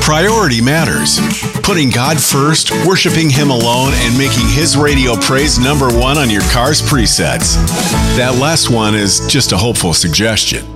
Priority matters. Putting God first, worshiping Him alone, and making His radio praise number one on your car's presets. That last one is just a hopeful suggestion.